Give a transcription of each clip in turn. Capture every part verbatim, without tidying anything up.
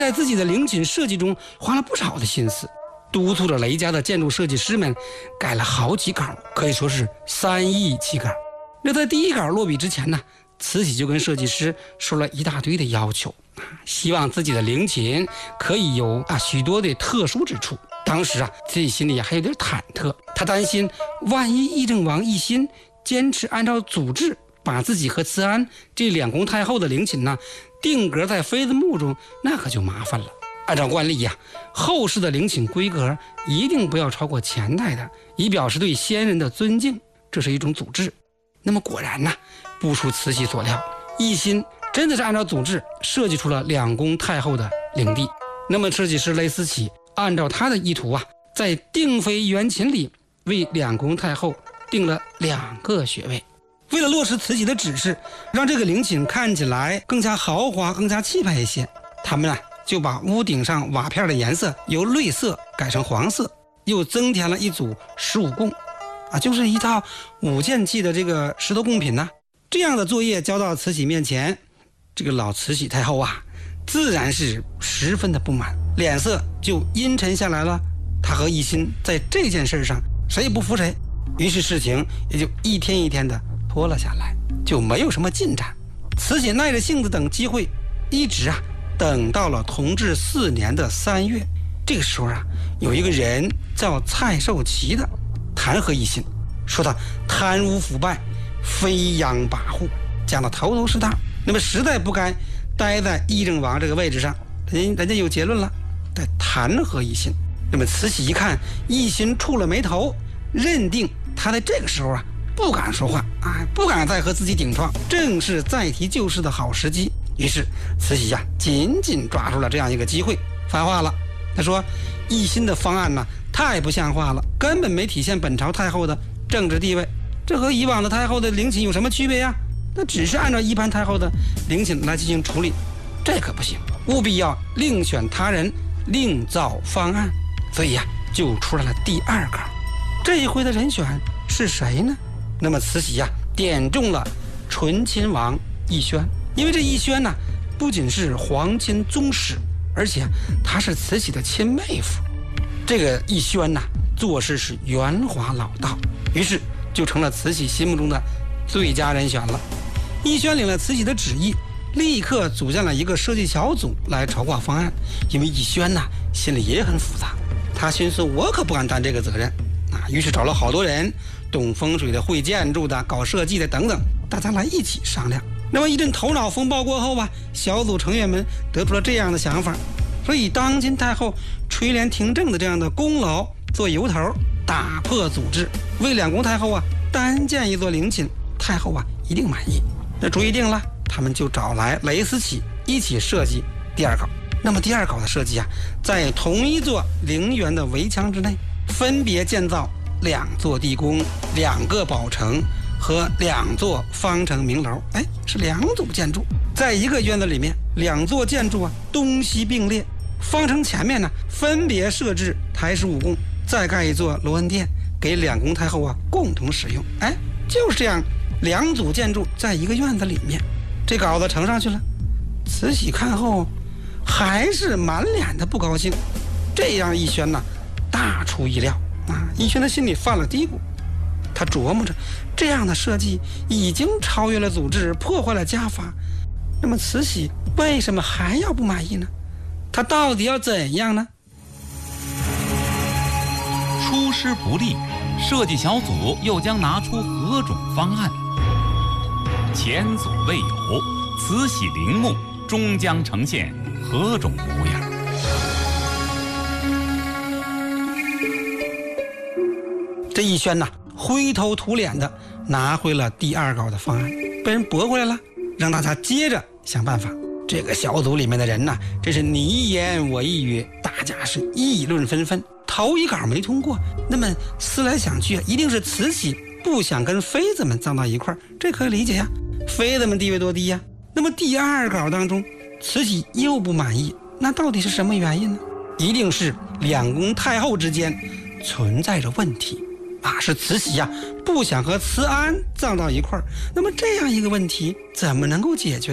在自己的陵寝设计中花了不少的心思，督促着雷家的建筑设计师们改了好几稿，可以说是三易其稿。那在第一稿落笔之前呢，慈禧就跟设计师说了一大堆的要求，希望自己的陵寝可以有啊许多的特殊之处。当时啊，自己心里还有点忐忑，他担心万一议政王奕欣坚持按照祖制把自己和慈安这两宫太后的陵寝呢定格在妃子墓中，那可就麻烦了。按照惯例呀、啊，后世的陵寝规格一定不要超过前代的，以表示对先人的尊敬，这是一种祖制。那么果然呢，不出慈禧所料，奕欣真的是按照祖制设计出了两宫太后的陵地。那么设计师雷思启按照他的意图啊，在定妃原寝里为两宫太后定了两个穴位。为了落实慈禧的指示，让这个陵寝看起来更加豪华更加气派一些，他们啊就把屋顶上瓦片的颜色由绿色改成黄色，又增添了一组十五供啊，就是一套五件器的这个石头贡品呢、啊。这样的作业交到慈禧面前，这个老慈禧太后啊自然是十分的不满，脸色就阴沉下来了。他和奕欣在这件事上谁也不服谁，于是事情也就一天一天的拖了下来，就没有什么进展。慈禧耐着性子等机会，一直啊等到了同治四年的三月，这个时候啊，有一个人叫蔡寿祺的弹劾奕欣，说他贪污腐败、飞扬跋扈，讲得头头是道，那么实在不该待在议政王这个位置上，人人家有结论了，得弹劾奕欣。那么慈禧一看奕欣触了眉头，认定他在这个时候啊不敢说话啊，不敢再和自己顶撞，正是再提旧事的好时机。于是慈禧呀、啊、紧紧抓住了这样一个机会，发话了。他说奕欣的方案呢太不像话了，根本没体现本朝太后的政治地位，这和以往的太后的陵寝有什么区别呀？那只是按照一般太后的陵寝来进行处理，这可不行，务必要另选他人，另造方案。所以呀、啊、就出来了第二稿。这一回的人选是谁呢？那么慈禧呀、啊、点中了醇亲王奕轩，因为这奕轩呢不仅是皇亲宗室，而且他是慈禧的亲妹夫。这个奕轩呢做事是圆滑老道，于是就成了慈禧心目中的最佳人选了。奕轩领了慈禧的旨意，立刻组建了一个设计小组来筹划方案。因为奕轩呢心里也很复杂，他心思我可不敢担这个责任啊，于是找了好多人，懂风水的、会建筑的、搞设计的等等，大家来一起商量。那么一阵头脑风暴过后啊，小组成员们得出了这样的想法，说以当今太后垂帘听政的这样的功劳做由头，打破祖制，为两宫太后啊单建一座陵寝，太后啊一定满意。那主意定了，他们就找来雷思启一起设计第二稿。那么第二稿的设计啊，在同一座陵园的围墙之内，分别建造两座地宫、两个宝城和两座方城明楼。哎，是两组建筑，在一个院子里面，两座建筑啊东西并列，方城前面呢分别设置台十五供，再盖一座罗恩殿，给两宫太后啊共同使用。哎，就是这样，两组建筑在一个院子里面。这稿子呈上去了，慈禧看后还是满脸的不高兴，这让奕轩呢大出意料啊！奕轩的心里犯了嘀咕，他琢磨着这样的设计已经超越了祖制，破坏了家法，那么慈禧为什么还要不满意呢？他到底要怎样呢？ 出师不利，设计小组又将拿出何种方案？前所未有，慈禧陵墓终将呈现何种模样？ 这奕轩呐，灰头土脸的拿回了第二稿的方案，被人驳回来了，让大家接着想办法。这个小组里面的人呐，这是你一言我一语，大家是议论纷纷。头一稿没通过，那么思来想去，一定是慈禧不想跟妃子们葬到一块儿，这可以理解呀。妃子们地位多低呀？那么第二稿当中，慈禧又不满意，那到底是什么原因呢？一定是两宫太后之间存在着问题啊！是慈禧呀、啊、不想和慈安葬到一块儿。那么这样一个问题怎么能够解决呢？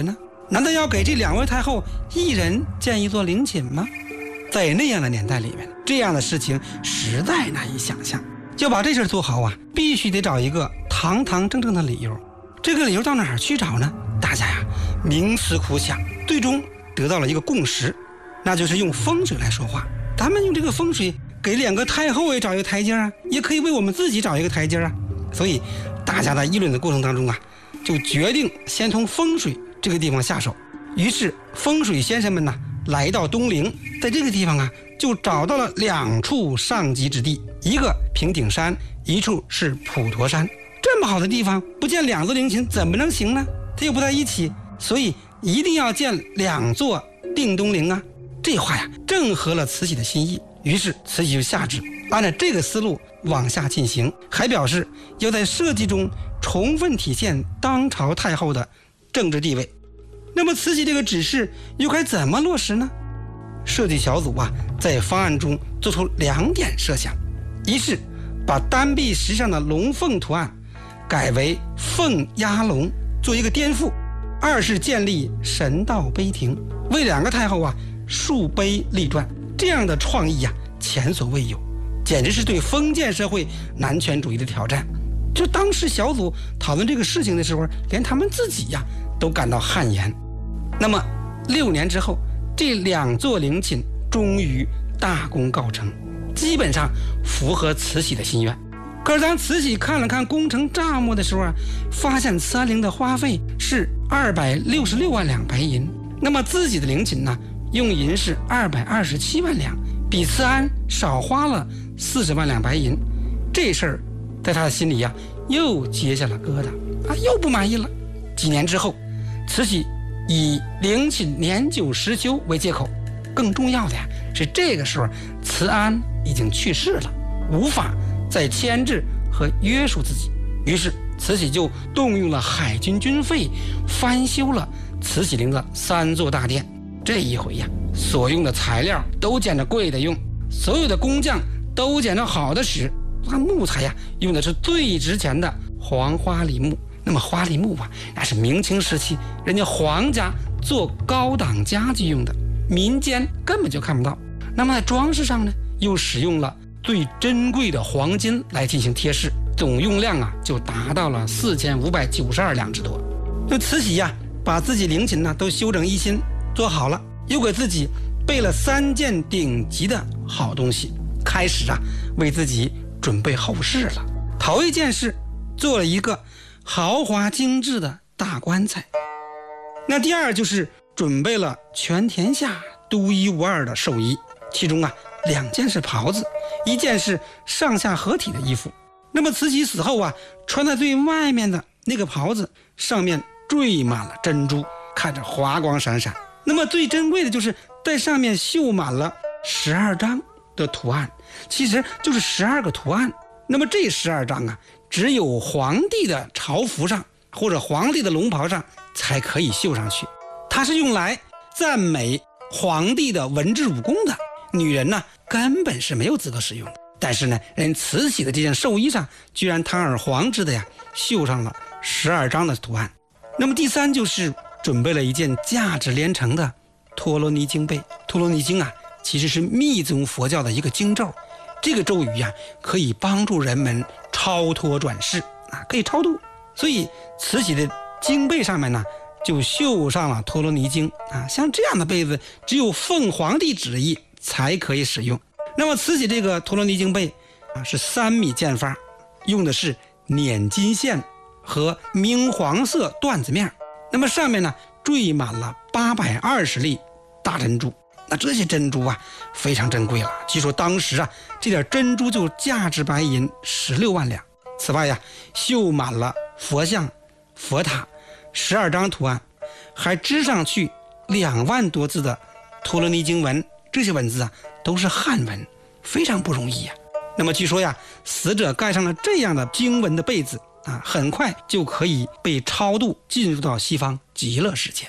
难道要给这两位太后一人建一座陵寝吗？在那样的年代里面，这样的事情实在难以想象。要把这事做好啊，必须得找一个堂堂正正的理由。这个理由到哪儿去找呢？大家呀冥思苦想，最终得到了一个共识，那就是用风水来说话。咱们用这个风水给两个太后也找一个台阶啊，也可以为我们自己找一个台阶啊。所以大家在议论的过程当中啊，就决定先从风水这个地方下手。于是风水先生们呢来到东陵，在这个地方啊就找到了两处上吉之地，一个平顶山，一处是普陀山。这么好的地方，不建两座陵寝怎么能行呢？它又不在一起，所以一定要建两座定东陵啊。这话呀正合了慈禧的心意，于是慈禧就下旨按照这个思路往下进行，还表示要在设计中充分体现当朝太后的政治地位。那么慈禧这个指示又该怎么落实呢？设计小组啊在方案中做出两点设想，一是把单壁石上的龙凤图案改为凤压龙做一个颠覆，二是建立神道碑亭，为两个太后啊树碑立传。这样的创意啊前所未有，简直是对封建社会男权主义的挑战。就当时小组讨论这个事情的时候，连他们自己呀都感到汗颜。那么六年之后，这两座陵寝终于大功告成，基本上符合慈禧的心愿。可是当慈禧看了看工程账目的时候啊，发现慈安陵的花费是二百六十六万两白银，那么自己的陵寝呢用银是二百二十七万两，比慈安少花了四十万两白银。这事儿在他的心里呀、啊、又结下了疙瘩啊，又不满意了。几年之后，慈禧以陵寝年久失修为借口，更重要的呀是这个时候慈安已经去世了，无法再牵制和约束自己，于是慈禧就动用了海军军费翻修了慈禧陵的三座大殿。这一回呀，所用的材料都捡着贵的用，所有的工匠都捡着好的使，那木材呀用的是最值钱的黄花梨木。那么花梨木啊，那是明清时期人家皇家做高档家具用的，民间根本就看不到。那么在装饰上呢，又使用了最珍贵的黄金来进行贴饰，总用量啊就达到了四千五百九十二两之多。那慈禧呀，把自己陵寝呢都修整一新做好了，又给自己备了三件顶级的好东西，开始啊为自己准备后事了。头一件事做了一个豪华精致的大棺材，那第二就是准备了全天下独一无二的寿衣，其中啊两件是袍子，一件是上下合体的衣服。那么慈禧死后啊，穿在最外面的那个袍子上面缀满了珍珠，看着华光闪闪。那么最珍贵的就是在上面绣满了十二张的图案，其实就是十二个图案。那么这十二张啊，只有皇帝的朝服上或者皇帝的龙袍上才可以绣上去，它是用来赞美皇帝的文治武功的，女人呢根本是没有资格使用的。但是呢，人慈禧的这件寿衣上居然堂而皇之的呀绣上了十二张的图案。那么第三就是准备了一件价值连城的陀罗尼经被。陀罗尼经啊其实是密宗佛教的一个经咒，这个咒语啊可以帮助人们超脱转世啊，可以超度。所以慈禧的经被上面呢就绣上了陀罗尼经啊，像这样的被子只有奉皇帝旨意才可以使用。那么慈禧这个陀罗尼经被啊是三米见发，用的是捻金线和明黄色缎子面，那么上面呢缀满了八百二十粒大珍珠。那这些珍珠啊非常珍贵了，据说当时啊这点珍珠就价值白银十六万两。此外呀，绣满了佛像、佛塔十二张图案，还织上去两万多字的陀罗尼经文，这些文字啊都是汉文，非常不容易呀、啊。那么据说呀，死者盖上了这样的经文的被子啊，很快就可以被超度进入到西方极乐世界。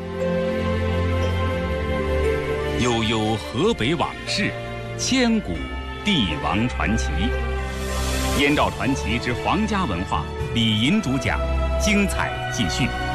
悠悠河北往事，千古帝王传奇。燕赵传奇之皇家文化，李银主讲，精彩继续。